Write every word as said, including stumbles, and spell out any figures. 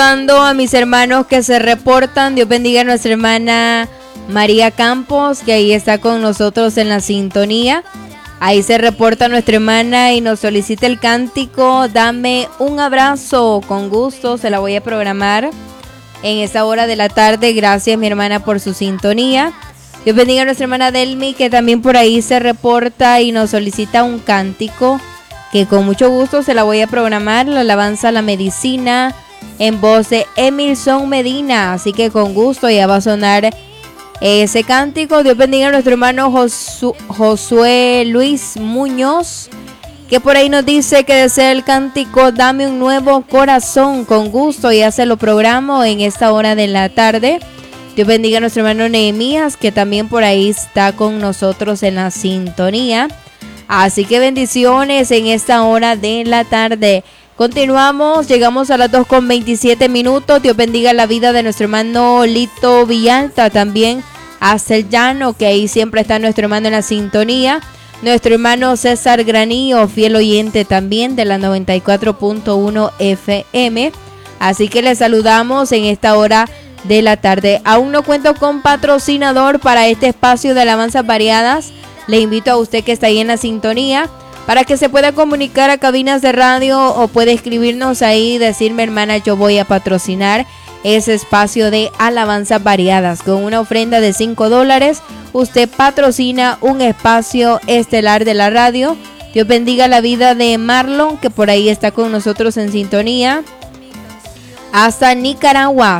A mis hermanos que se reportan, Dios bendiga a nuestra hermana María Campos, que ahí está con nosotros en la sintonía. Ahí se reporta nuestra hermana y nos solicita el cántico Dame un abrazo. Con gusto se la voy a programar en esta hora de la tarde. Gracias, mi hermana, por su sintonía. Dios bendiga a nuestra hermana Delmi, que también por ahí se reporta y nos solicita un cántico, que con mucho gusto se la voy a programar. La alabanza a la medicina, en voz de Emilson Medina. Así que con gusto ya va a sonar ese cántico. Dios bendiga a nuestro hermano Josu- Josué Luis Muñoz, que por ahí nos dice que desea el cántico Dame un nuevo corazón. Con gusto ya se lo programo en esta hora de la tarde. Dios bendiga a nuestro hermano Nehemías, que también por ahí está con nosotros en la sintonía. Así que bendiciones en esta hora de la tarde. Continuamos, llegamos a las dos con veintisiete minutos. Dios bendiga la vida de nuestro hermano Lito Villalta, también hasta el llano, que ahí siempre está nuestro hermano en la sintonía. Nuestro hermano César Granillo, fiel oyente también de la noventa y cuatro punto uno F M. Así que les saludamos en esta hora de la tarde. Aún no cuento con patrocinador para este espacio de alabanzas variadas. Le invito a usted que está ahí en la sintonía para que se pueda comunicar a cabinas de radio, o puede escribirnos ahí y decirme: hermana, yo voy a patrocinar ese espacio de alabanzas variadas. Con una ofrenda de cinco dólares, usted patrocina un espacio estelar de la radio. Dios bendiga la vida de Marlon, que por ahí está con nosotros en sintonía hasta Nicaragua.